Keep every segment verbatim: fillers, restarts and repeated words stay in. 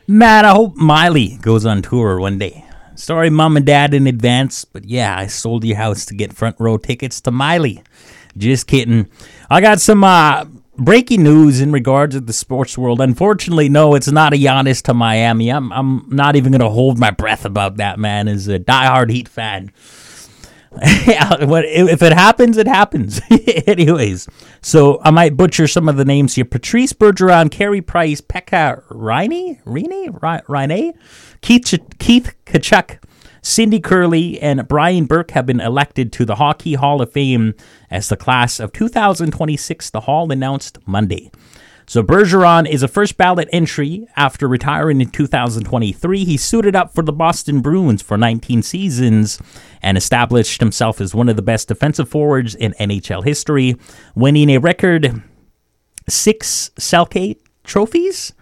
Man, I hope Miley goes on tour one day. Sorry, mom and dad, in advance, but yeah, I sold your house to get front row tickets to Miley. Just kidding. I got some uh, breaking news in regards to the sports world. Unfortunately, no, it's not a Giannis to Miami. I'm I'm not even going to hold my breath about that, man, as a diehard Heat fan. Yeah, if it happens, it happens. Anyways, so I might butcher some of the names here. Patrice Bergeron, Carey Price, Pekka Rinne, Rinne, Rinne, Keith Keith Tkachuk, Cindy Curley, and Brian Burke have been elected to the Hockey Hall of Fame as the class of two thousand twenty-six. The Hall announced Monday. So Bergeron is a first ballot entry after retiring in two thousand twenty-three. He suited up for the Boston Bruins for nineteen seasons and established himself as one of the best defensive forwards in N H L history, winning a record six Selke trophies.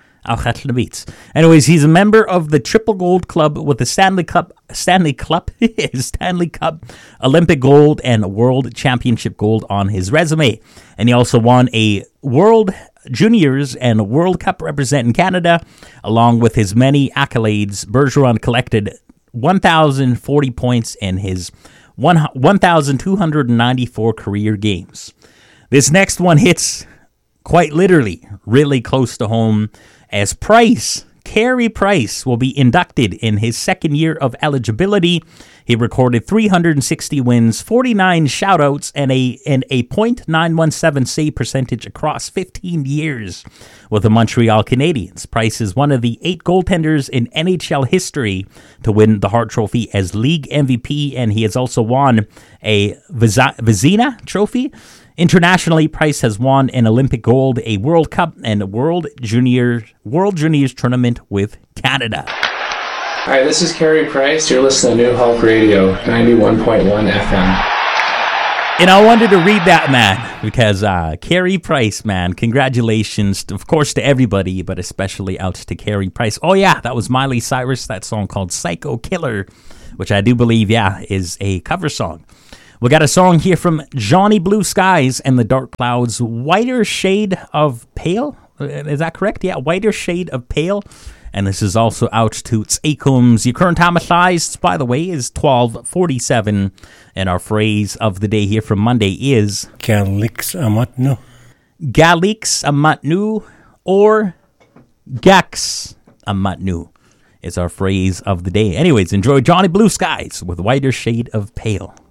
Anyways, he's a member of the Triple Gold Club with the Stanley Cup, Stanley Cup, Stanley Cup, Olympic Gold, and World Championship Gold on his resume. And he also won a World Juniors and World Cup representing Canada. Along with his many accolades, Bergeron collected one thousand forty points in his one thousand two hundred ninety-four career games. This next one hits quite literally really close to home, as Price, Carey Price, will be inducted in his second year of eligibility. He recorded three hundred sixty wins, forty-nine shoutouts, and a and a point nine one seven save percentage across fifteen years with the Montreal Canadiens. Price is one of the eight goaltenders in N H L history to win the Hart Trophy as league M V P, and he has also won a Vezina Trophy. Internationally, Price has won an Olympic gold, a World Cup, and a World Junior World Juniors tournament with Canada. Hi, this is Carey Price. You're listening to New Hulk Radio, ninety-one point one F M. And I wanted to read that, man, because uh, Carey Price, man, congratulations, of course, to everybody, but especially out to Carey Price. Oh, yeah, that was Miley Cyrus, that song called Psycho Killer, which I do believe, yeah, is a cover song. We got a song here from Johnny Blue Skies and the Dark Clouds, Whiter Shade of Pale. Is that correct? Yeah, Whiter Shade of Pale. And this is also out to Tsakums. Your current time of size, by the way, is twelve forty-seven. And our phrase of the day here from Monday is Galix Amatnu. Galix Amatnu or Gax Amatnu is our phrase of the day. Anyways, enjoy Johnny Blue Skies with Whiter Shade of Pale.